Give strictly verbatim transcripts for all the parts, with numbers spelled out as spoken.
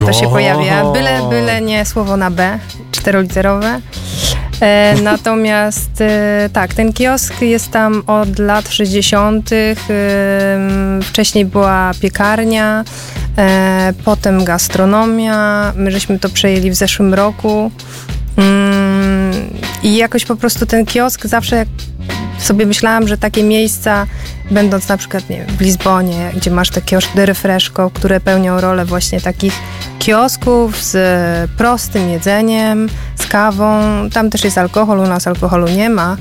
To się pojawia. Byle, byle nie słowo na B, czteroliterowe. E, natomiast e, tak, ten kiosk jest tam od lat sześćdziesiątych. E, wcześniej była piekarnia, e, potem gastronomia. My żeśmy to przejęli w zeszłym roku. Mm, I jakoś po prostu ten kiosk zawsze jak sobie myślałam, że takie miejsca, będąc na przykład nie wiem, w Lizbonie, gdzie masz te kioski de refresco, które pełnią rolę właśnie takich kiosków z prostym jedzeniem, z kawą. Tam też jest alkohol, u nas alkoholu nie ma.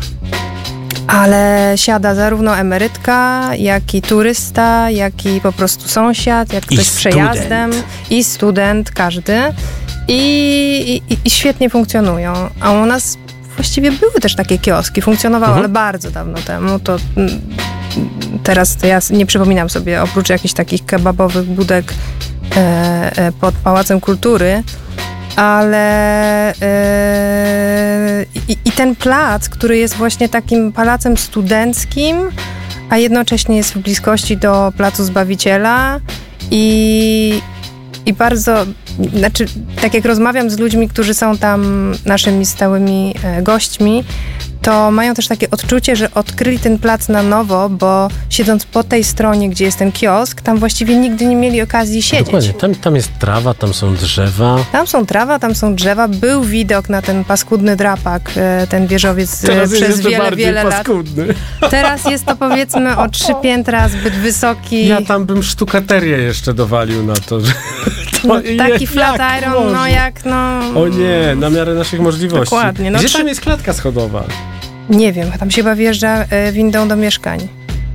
Ale siada zarówno emerytka, jak i turysta, jak i po prostu sąsiad, jak ktoś z przejazdem i student, każdy. I, i, i świetnie funkcjonują. A u nas właściwie były też takie kioski, funkcjonowały, mhm. ale bardzo dawno temu. To m, teraz to ja nie przypominam sobie, oprócz jakichś takich kebabowych budek e, e, pod Pałacem Kultury, ale e, i, i ten plac, który jest właśnie takim palacem studenckim, a jednocześnie jest w bliskości do Placu Zbawiciela i I bardzo, znaczy, tak jak rozmawiam z ludźmi, którzy są tam naszymi stałymi e, gośćmi, to mają też takie odczucie, że odkryli ten plac na nowo, bo siedząc po tej stronie, gdzie jest ten kiosk, tam właściwie nigdy nie mieli okazji siedzieć. Dokładnie, tam, tam jest trawa, tam są drzewa. Tam są trawa, tam są drzewa. Był widok na ten paskudny drapak, e, ten wieżowiec Teraz e, przez wiele, wiele paskudny. lat. Teraz jest to powiedzmy o trzy piętra zbyt wysoki. Ja tam bym sztukaterię jeszcze dowalił na to, że... To no, taki je, flat iron, można? no jak no... O nie, na miarę naszych możliwości. Dokładnie. No, Gdzie czy... tam jest klatka schodowa? Nie wiem, tam się chyba wjeżdża e, windą do mieszkań.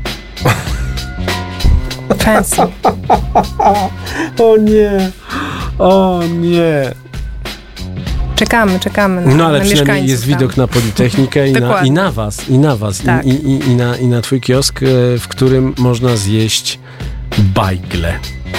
Fancy. O nie, o nie. Czekamy, czekamy na, no ale na przynajmniej jest tam. widok na Politechnikę i, na, i na was, i na was, tak. i, i, i, na, i na twój kiosk, w którym można zjeść bajgle.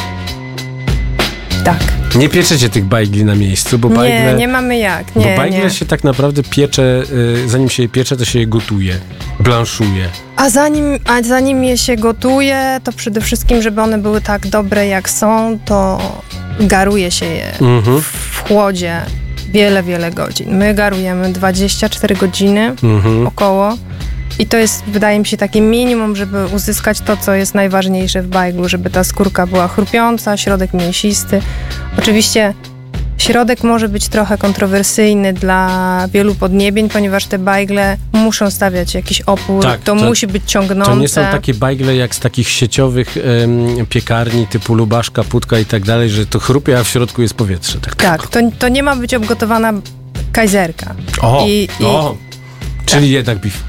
Tak. Nie pieczecie tych bajgli na miejscu, bo bajgle... Nie, nie mamy jak. Nie, bo bajgle nie. się tak naprawdę piecze, y, zanim się je piecze, to się je gotuje, blanszuje. A zanim, a zanim je się gotuje, to przede wszystkim, żeby one były tak dobre jak są, to garuje się je Mhm. w chłodzie wiele, wiele godzin. My garujemy dwadzieścia cztery godziny Mhm. około. I to jest, wydaje mi się, takie minimum, żeby uzyskać to, co jest najważniejsze w bajglu, żeby ta skórka była chrupiąca, środek mięsisty. Oczywiście środek może być trochę kontrowersyjny dla wielu podniebień, ponieważ te bajgle muszą stawiać jakiś opór, Tak, to, to musi być ciągnące. To nie są takie bajgle jak z takich sieciowych em, piekarni typu Lubaszka, Putka i tak dalej, że to chrupie, a w środku jest powietrze. Tak, Tak, to, to nie ma być obgotowana kajzerka. O, I, i, o. Czyli tak. jednak beef.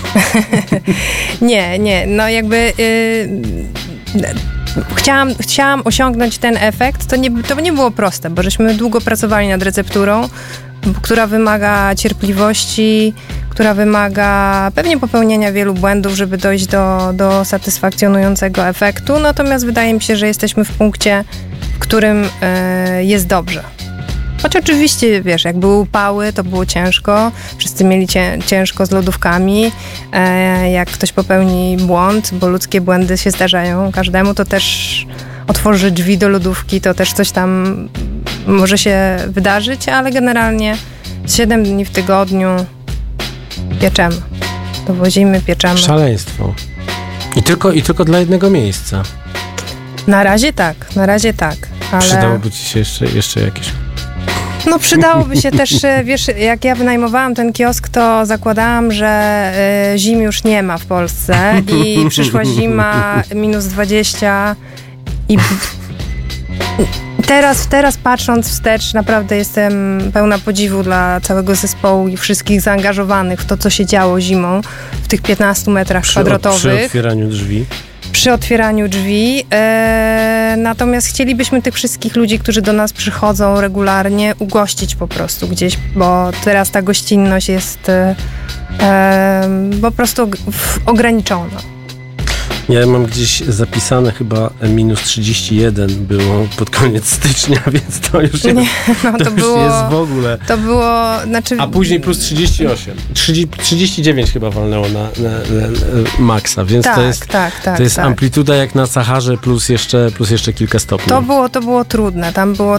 Nie, nie, no jakby yy, chciałam, chciałam osiągnąć ten efekt, to nie, to nie było proste, bo żeśmy długo pracowali nad recepturą, która wymaga cierpliwości, która wymaga pewnie popełnienia wielu błędów, żeby dojść do, do satysfakcjonującego efektu, natomiast wydaje mi się, że jesteśmy w punkcie, w którym yy, jest dobrze. Choć oczywiście, wiesz, jak były upały, to było ciężko. Wszyscy mieli cię, ciężko z lodówkami. E, jak ktoś popełni błąd, bo ludzkie błędy się zdarzają każdemu, to też otworzy drzwi do lodówki, to też coś tam może się wydarzyć, ale generalnie siedem dni w tygodniu pieczemy. Dowozimy, pieczemy. Szaleństwo. I tylko, i tylko dla jednego miejsca. Na razie tak, na razie tak. Ale... Przydałoby ci się jeszcze, jeszcze jakieś... No przydałoby się też, wiesz, jak ja wynajmowałam ten kiosk, to zakładałam, że y, zim już nie ma w Polsce i przyszła zima minus dwadzieścia i teraz, teraz patrząc wstecz naprawdę jestem pełna podziwu dla całego zespołu i wszystkich zaangażowanych w to, co się działo zimą w tych piętnastu metrach Przy, kwadratowych. Przy otwieraniu drzwi. Przy otwieraniu drzwi. E, natomiast chcielibyśmy tych wszystkich ludzi, którzy do nas przychodzą regularnie, ugościć po prostu gdzieś, bo teraz ta gościnność jest e, e, po prostu ograniczona. Ja mam gdzieś zapisane chyba minus trzydzieści jeden było pod koniec stycznia, więc to już jest, Nie, no, to to było, już jest w ogóle. To było, znaczy... A później plus trzydzieści osiem. trzydzieści dziewięć chyba walnęło na, na, na, na maksa, więc tak, to jest, tak, tak, to jest tak. amplituda jak na Saharze plus jeszcze, plus jeszcze kilka stopni. To było, to było trudne. Tam było